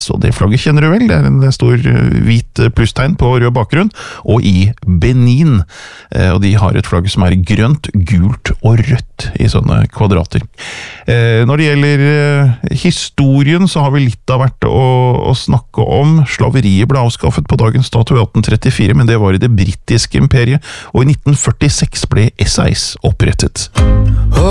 Så det flagget kjenner du vel, det en stor hvit plusstegn på rød bakgrunn, og i Benin. Og de har et flagg som grønt, gult og rødt i sånne kvadrater. Når det gjelder historien, så har vi litt av hvert å snakke om. Slaveriet ble avskaffet på dagens dato i 1834, men det var i det britiske imperiet, og i 1946 ble SAS opprettet.